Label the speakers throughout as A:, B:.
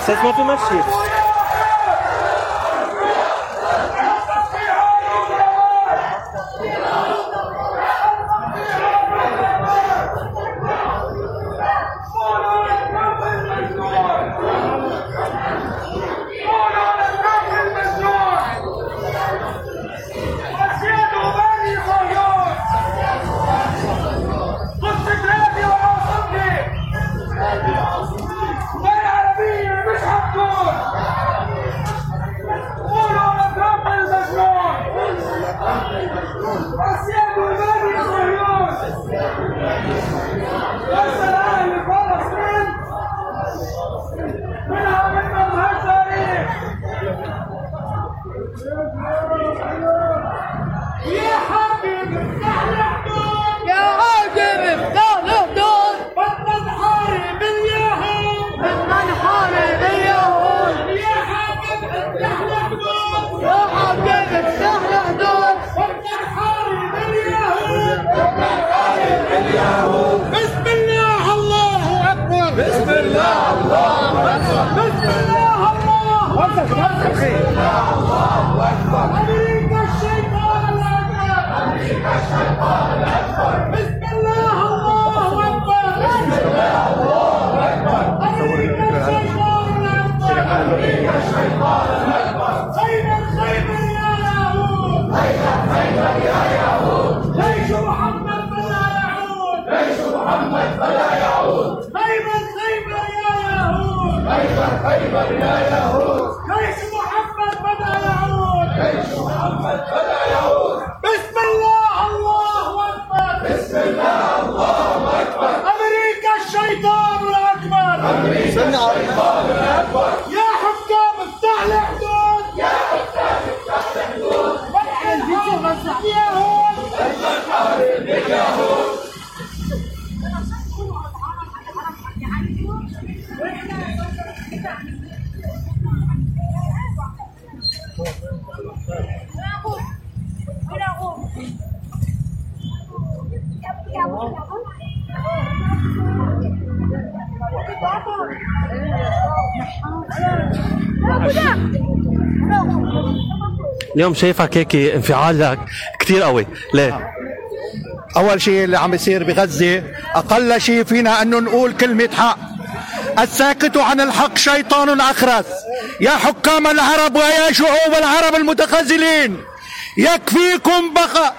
A: استاذ ما في مشي. اليوم شايفك هيك انفعالك كتير قوي، ليه؟
B: أول شيء اللي عم بيصير بغزة أقل شيء فينا أنه نقول كلمة حق. الساكت عن الحق شيطان أخرس. يا حكام العرب ويا شعوب العرب المتخاذلين، يكفيكم بقى،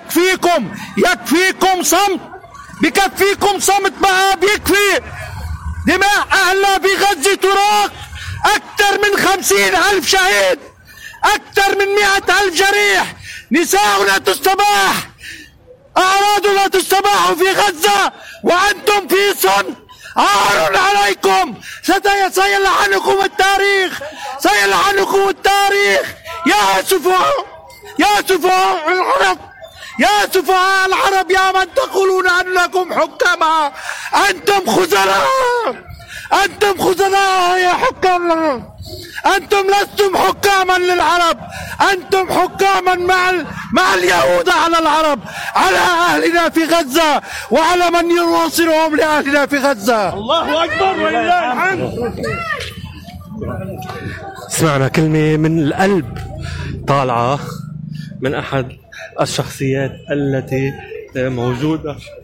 B: يكفيكم صمت، بكفيكم صمت بقى، بيكفي. دماء أهلنا بغزة تراق، أكثر من 50,000 شهيد، أكثر من 100,000 جريح، نساؤنا تستباح، أعراضنا تستباح في غزة وأنتم في صمت. عار عليكم، سيلعنكم التاريخ، سيلعنكم التاريخ. يا سفهاء العرب، يا سفهاء العرب، يا من تقولون أنكم حكام، أنتم خزناء يا حكام. أنتم لستم حكاما للعرب، أنتم حكاما مع اليهود على العرب، على أهلنا في غزة وعلى من يناصرهم لأهلنا في غزة.
A: الله أكبر ولله الحمد. سمعنا كلمة من القلب طالعة من أحد الشخصيات التي موجودة